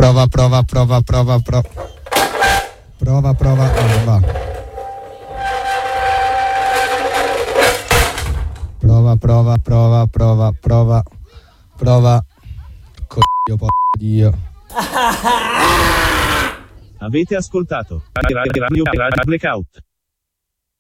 Prova. Prova. Va. Prova. Coglio Dio. Avete ascoltato Radio Blackout.